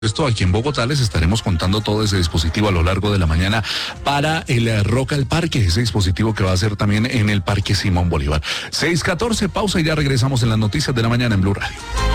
Esto aquí en Bogotá les estaremos contando todo ese dispositivo a lo largo de la mañana para el Rock al Parque, ese dispositivo que va a ser también en el Parque Simón Bolívar. 6:14, pausa y ya regresamos en las noticias de la mañana en Blue Radio.